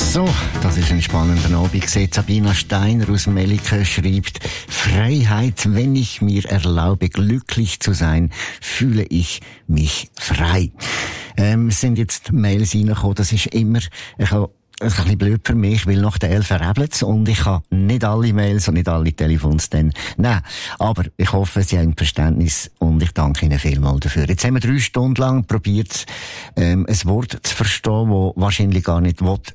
So, das ist ein spannender Abend. Sabina Steiner aus Melike schreibt: Freiheit, wenn ich mir erlaube, glücklich zu sein, fühle ich mich frei. Es sind jetzt Mails reingekommen, das ist immer, das ist ein bisschen blöd für mich, weil nach der 11 verrebelt's und ich habe nicht alle Mails und nicht alle Telefons dann nehmen. Aber ich hoffe, Sie haben Verständnis und ich danke Ihnen vielmals dafür. Jetzt haben wir 3 Stunden lang probiert, ein Wort zu verstehen, das wahrscheinlich gar nicht